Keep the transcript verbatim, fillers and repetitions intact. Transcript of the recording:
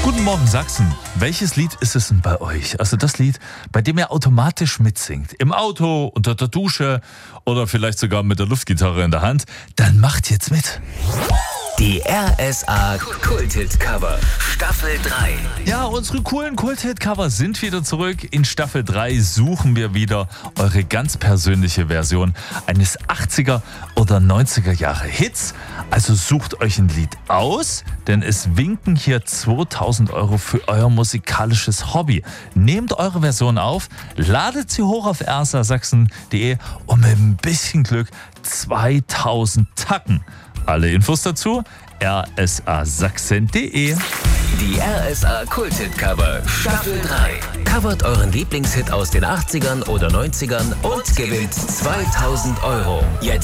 Guten Morgen Sachsen. Welches Lied ist es denn bei euch? Also das Lied, bei dem ihr automatisch mitsingt. Im Auto, unter der Dusche oder vielleicht sogar mit der Luftgitarre in der Hand. Dann macht jetzt mit. Die R S A Kult-Hit-Cover Staffel drei. Ja, unsere coolen Kult-Hit-Cover sind wieder zurück. In Staffel drei suchen wir wieder eure ganz persönliche Version eines achtziger oder neunziger Jahre Hits. Also sucht euch ein Lied aus, denn es winken hier zweitausend Euro für euer musikalisches Hobby. Nehmt eure Version auf, ladet sie hoch auf r s a sachsen punkt d e und mit ein bisschen Glück zweitausend Tacken. Alle Infos dazu r s a sachsen punkt d e. Die R S A Kult-Hit-Cover Staffel drei. Covert euren Lieblingshit aus den achtzigern oder neunzigern und gewinnt zweitausend Euro. Jetzt